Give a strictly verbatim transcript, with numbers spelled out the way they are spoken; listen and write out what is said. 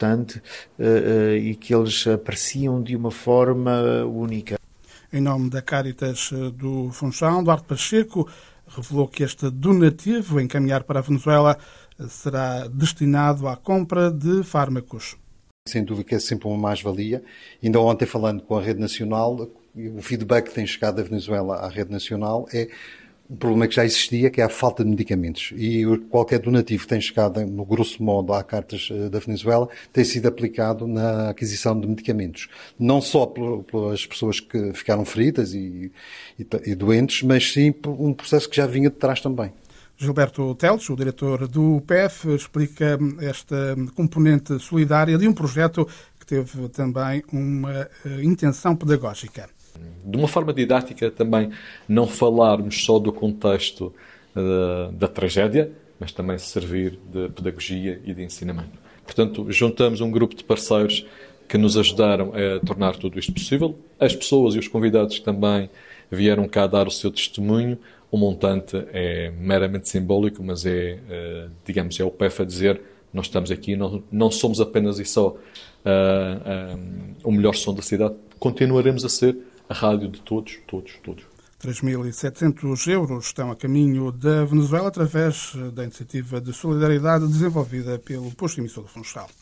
importante e que eles apreciam de uma forma única. Em nome da Cáritas do Funchal, Duarte Pacheco revelou que este donativo a encaminhar para a Venezuela será destinado à compra de fármacos. Sem dúvida que é sempre uma mais-valia. Ainda ontem, falando com a Rede Nacional, o feedback que tem chegado da Venezuela à Rede Nacional é um problema que já existia, que é a falta de medicamentos. E qualquer donativo que tem chegado, no grosso modo, à Cáritas da Venezuela, tem sido aplicado na aquisição de medicamentos. Não só pelas pessoas que ficaram feridas e, e, e doentes, mas sim por um processo que já vinha de trás também. Gilberto Teles, o diretor do U P F, explica esta componente solidária de um projeto que teve também uma intenção pedagógica. De uma forma didática também, não falarmos só do contexto uh, da tragédia, mas também servir de pedagogia e de ensinamento. Portanto, juntamos um grupo de parceiros que nos ajudaram a tornar tudo isto possível. As pessoas e os convidados que também vieram cá dar o seu testemunho. O montante é meramente simbólico, mas é, uh, digamos, é o P F a dizer: nós estamos aqui, não, não somos apenas e só uh, uh, o melhor som da cidade, continuaremos a ser a rádio de todos, todos, todos. três mil e setecentos euros estão a caminho da Venezuela através da iniciativa de solidariedade desenvolvida pelo posto emissor do Funchal.